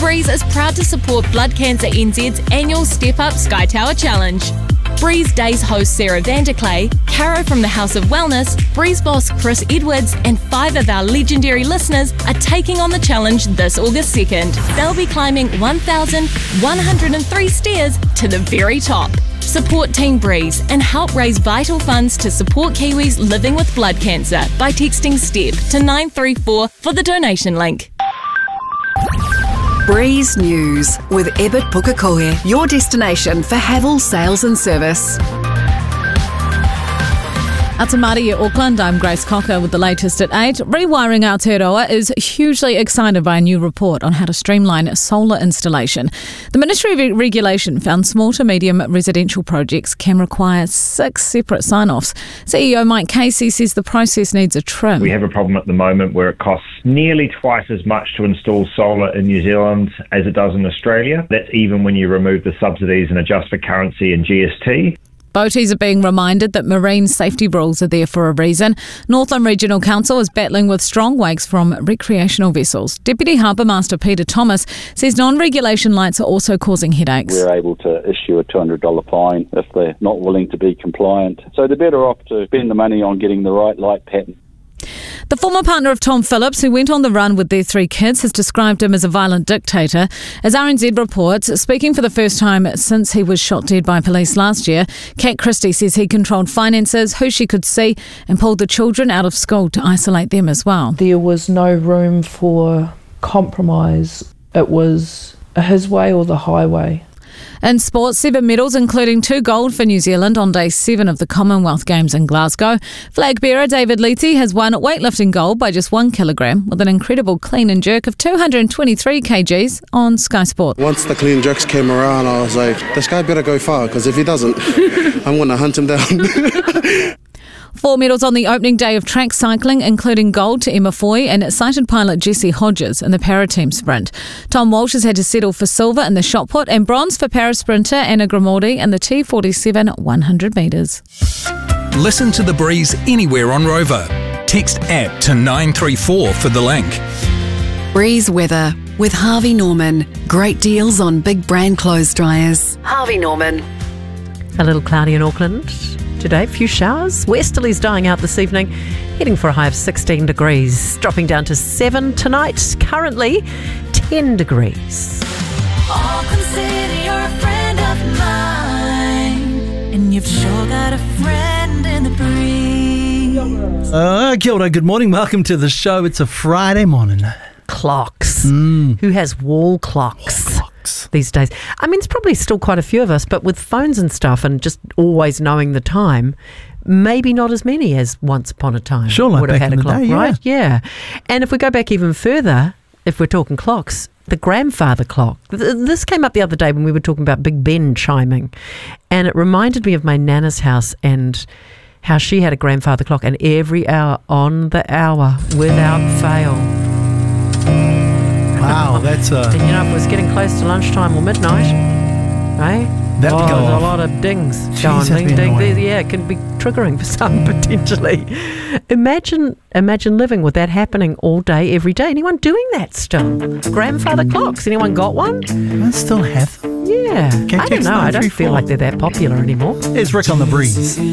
Breeze is proud to support Blood Cancer NZ's annual Step Up Sky Tower Challenge. Breeze Days host Sarah Vanderclay, Caro from the House of Wellness, Breeze boss Chris Edwards, and 5 of our legendary listeners are taking on the challenge this August 2nd. They'll be climbing 1,103 stairs to the very top. Support Team Breeze and help raise vital funds to support Kiwis living with blood cancer by texting STEP to 934 for the donation link. Breeze News with Ebert Pukekohe, your destination for Havel sales and service. Atamari at Auckland, I'm Grace Cocker with the latest at 8. Rewiring Aotearoa is hugely excited by a new report on how to streamline solar installation. The Ministry of Regulation found small to medium residential projects can require 6 separate sign-offs. CEO Mike Casey says the process needs a trim. We have a problem at the moment where it costs nearly twice as much to install solar in New Zealand as it does in Australia. That's even when you remove the subsidies and adjust for currency and GST. Boaties are being reminded that marine safety rules are there for a reason. Northland Regional Council is battling with strong wakes from recreational vessels. Deputy Harbour Master Peter Thomas says non-regulation lights are also causing headaches. We're able to issue a $200 fine if they're not willing to be compliant. So they're better off to spend the money on getting the right light pattern. The former partner of Tom Phillips, who went on the run with their 3 kids, has described him as a violent dictator. As RNZ reports, speaking for the first time since he was shot dead by police last year, Kat Christie says he controlled finances, who she could see, and pulled the children out of school to isolate them as well. There was no room for compromise. It was his way or the highway. In sports, 7 medals, including 2 gold for New Zealand on day 7 of the Commonwealth Games in Glasgow. Flag bearer David Leite has won weightlifting gold by just 1 kilogram with an incredible clean and jerk of 223 kgs on Sky Sport. Once the clean jerks came around, I was like, this guy better go far, because if he doesn't, I'm going to hunt him down. 4 medals on the opening day of track cycling, including gold to Emma Foy and sighted pilot Jessie Hodges in the para-team sprint. Tom Walsh has had to settle for silver in the shot put and bronze for para-sprinter Anna Grimaldi in the T47 100 metres. Listen to The Breeze anywhere on Rover. Text APP to 934 for the link. Breeze weather with Harvey Norman. Great deals on big brand clothes dryers. Harvey Norman. A little cloudy in Auckland today, few showers. Westerlies dying out this evening, heading for a high of 16 degrees, dropping down to 7 tonight, currently 10 degrees. Auckland City, you're a friend of mine, and you've sure got a friend in the breeze. Kia ora, good morning, welcome to the show. It's a Friday morning. Clocks. Who has wall clocks? These days. I mean, it's probably still quite a few of us, but with phones and stuff and just always knowing the time, maybe not as many as once upon a time sure, like would have had a clock, day, right? Yeah. And if we go back even further, if we're talking clocks, the grandfather clock. This came up the other day when we were talking about Big Ben chiming, and it reminded me of my Nana's house and how she had a grandfather clock, and every hour on the hour without fail. Wow, that's And you know, if it was getting close to lunchtime or midnight, right? That would go there's off. a lot of dings Jeez, going, that'd ding, be ding. annoying. Yeah, it can be triggering for some potentially. Imagine living with that happening all day, every day. Anyone doing that still? Grandfather clocks. Anyone got one? I still have them. Yeah. Okay, I don't know. I don't feel like they're that popular anymore. It's Rick on The Breeze.